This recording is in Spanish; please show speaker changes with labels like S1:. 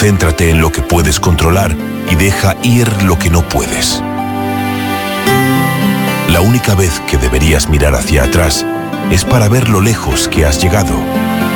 S1: Concéntrate en lo que puedes controlar y deja ir lo que no puedes. La única vez que deberías mirar hacia atrás es para ver lo lejos que has llegado